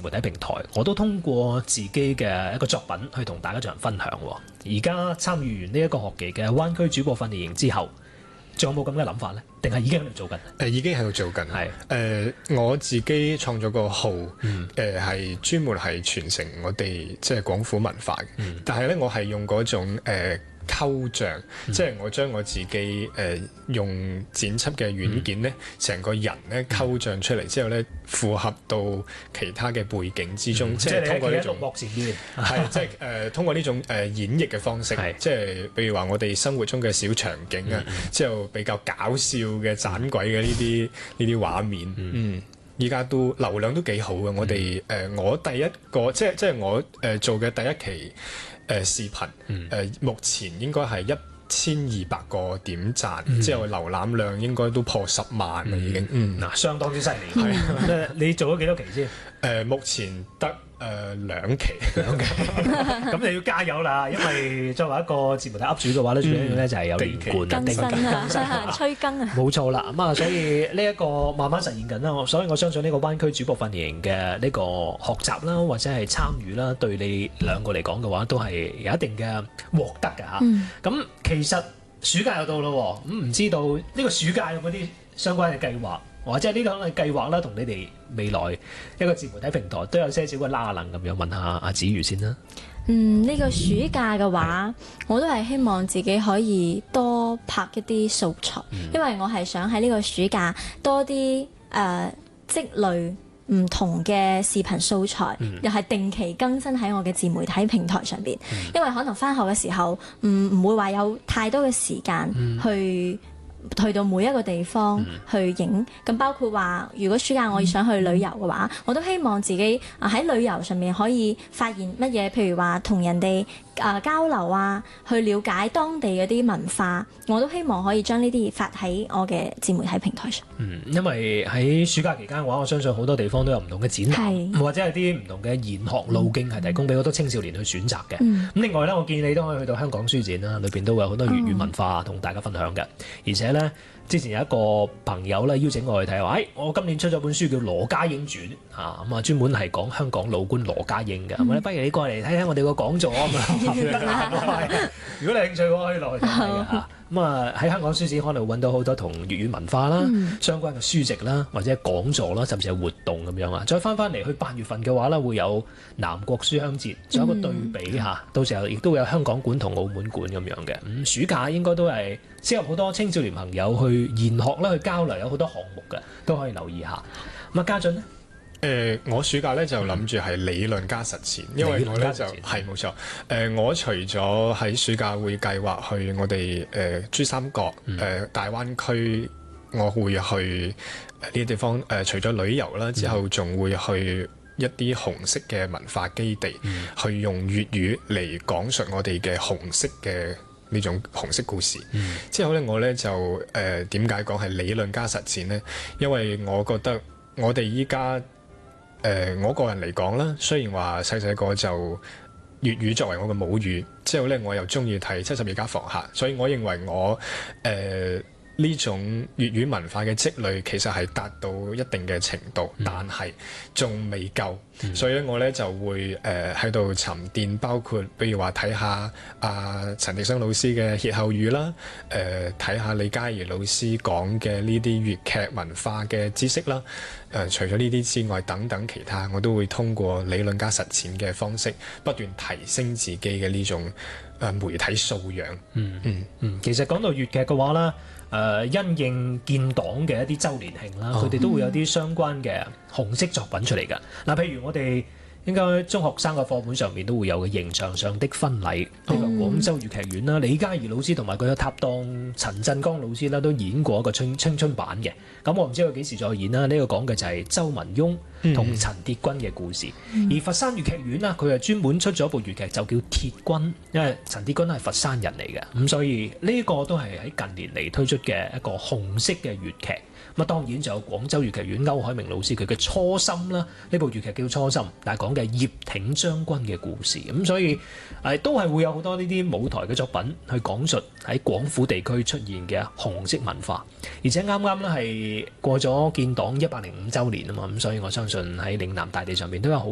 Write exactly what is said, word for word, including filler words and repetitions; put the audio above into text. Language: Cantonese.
媒體平台，我都通過自己嘅一個作品去同大家進行分享。而家參與完呢一個學期嘅灣區主播訓練營之後，仲有冇咁嘅諗法呢？定係已經喺度做緊？誒、 呃，已經喺度做緊。係誒、呃，我自己創咗個號，誒、嗯，係、呃、專門係傳承我哋即係廣府文化嘅。嗯、但係咧，我係用嗰種誒。呃溝像，嗯、即係我將我自己誒、呃、用剪輯嘅軟件咧，成、嗯、個人咧溝像出嚟之後咧，符合到其他嘅背景之中，嗯、即係通過呢種，係即係誒通過呢種誒、呃、演繹嘅方式，是即係譬如話我哋生活中嘅小場景啊，嗯、之後比較搞笑嘅盞鬼嘅呢啲呢啲畫面，嗯，依家、嗯、都流量都幾好嘅。我哋誒、呃、我第一個即係即係我誒、呃、做嘅第一期。誒、呃、視頻誒、嗯呃、目前應該係一千二百個點讚，嗯、之後瀏覽量應該都破十萬啦，已經。嗯，嗱、嗯，相當之犀利。係、嗯，你做咗幾多期先？誒、呃，目前得。誒、呃、兩期，兩期，咁你要加油啦！因為作為一個自媒體 up 主嘅話咧，最緊要咧就係有連貫啊、 更新啊、催更啊， 冇錯啦。咁啊，所以呢一個慢慢實現緊啦。所以我相信呢個灣區主播訓練營嘅呢個學習啦，或者係參與啦，對你兩個嚟講嘅話，都係有一定嘅獲得嘅嚇。咁、嗯、其實暑假又到咯，咁唔知道呢個暑假有冇啲相關嘅計劃？或者呢個嘅計劃啦，同你哋未來一個自媒體平台都有些少嘅拉楞咁樣，問下阿子瑜先啦。 嗯，呢、這個暑假嘅話，是我都係希望自己可以多拍一啲素材，嗯、因為我係想喺呢個暑假多啲誒、呃、積累唔同嘅視頻素材，嗯、又係定期更新喺我嘅自媒體平台上邊。嗯、因為可能返學嘅時候，唔、嗯、唔會話有太多嘅時間去。嗯去到每一個地方去影，咁、嗯、包括話，如果暑假我想去旅遊嘅話，嗯、我都希望自己啊喺旅遊上面可以發現乜嘢，譬如話同人哋啊、呃、交流啊，去了解當地嗰啲文化，我都希望可以將呢啲發喺我嘅自媒體平台上。 嗯，因為喺暑假期間嘅話，我相信好多地方都有唔同嘅展覽，是或者係啲唔同嘅研學路徑係提供俾好多青少年去選擇嘅。咁、嗯、另外咧，我建議你都可以去到香港書展啦，裏邊都會有好多粵語文化同大家分享嘅，嗯、而且咧。之前有一個朋友咧邀請我去睇話，誒、哎，我今年出咗本書叫《羅家英傳》啊，咁啊專門係講香港老官羅家英嘅，咁咧、嗯、不如你過嚟睇睇我哋個講座啊嘛，如果你興趣，我可以落去睇睇嘅嚇。咁啊喺香港書展可能會揾到好多同粵語文化啦、嗯、相關嘅書籍啦，或者講座啦，甚至係活動咁樣啊。再翻翻嚟去八月份嘅話咧，會有南國書香節，仲有一個對比嚇，嗯、到時候亦都會有香港館同澳門館咁樣嘅。咁、嗯、暑假應該都係適合好多青少年朋友去研學啦，去交流，有好多項目嘅，都可以留意下。咁啊，家俊呢？ 誒、呃，我暑假咧就諗住係理論加實踐，因為我咧就係冇錯。誒、呃，我除咗喺暑假會計劃去我哋誒、呃、珠三角誒、嗯呃、大灣區，我會去呢啲地方誒、呃，除咗旅遊啦，之後仲會去一啲紅色嘅文化基地，嗯、去用粵語嚟講述我哋嘅紅色嘅呢種紅色故事。嗯、之後咧，我咧就誒點解講係理論加實踐咧？因為我覺得我哋依家。誒、呃，我個人嚟講啦，雖然話細細個就粵語作為我嘅母語，之後咧我又中意睇七十二家房客，所以我認為我誒。呃呢種粵語文化嘅積累其實係達到一定嘅程度，嗯、但係仲未夠，嗯、所以咧我咧就會誒喺度沉澱，包括比如話睇下阿陳迪生老師嘅歇後語啦，誒睇下李嘉怡老師講嘅呢啲粵劇文化嘅知識啦，誒、呃、除咗呢啲之外，等等其他我都會通過理論加實踐嘅方式，不斷提升自己嘅呢種誒、呃、媒體素養。 嗯嗯嗯，其實講到粵劇嘅話啦。誒、呃、因應建黨嘅一啲週年慶啦，佢哋、哦、都會有啲相關嘅紅色作品出嚟㗎。嗱、呃，譬如我哋應該中學生嘅課本上面都會有嘅《刑場上的婚禮》，呢、嗯、個廣州粵劇院啦，李嘉怡老師同埋佢嘅搭檔陳振剛老師啦，都演過一個青青春版嘅。咁我唔知佢幾時再演啦。呢、這個講嘅就係周文雍同陳鐵軍嘅故事。嗯、而佛山粵劇院啦，佢係專門出咗一部粵劇，就叫《鐵軍》，因為陳鐵軍係佛山人嚟嘅，咁所以呢個都係喺近年嚟推出嘅一個紅色嘅粵劇。咁啊，當然就有廣州粵劇院歐海明老師佢嘅《初心》啦，呢部粵劇叫《初心》，但係講嘅葉挺將軍嘅故事。咁所以誒、呃、都係會有好多呢啲舞台嘅作品去講述喺廣府地區出現嘅紅色文化。而且啱啱咧係過咗建黨一百零五週年啊嘛，咁所以我相信喺嶺南大地上面都有好